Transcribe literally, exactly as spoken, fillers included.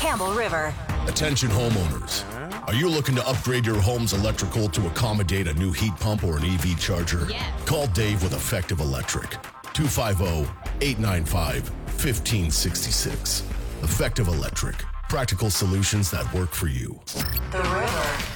Campbell River. Attention homeowners. Are you looking to upgrade your home's electrical to accommodate a new heat pump or an E V charger? Yes. Call Dave with Effective Electric. two five zero, eight nine five, one five six six. Effective Electric. Practical solutions that work for you. The River.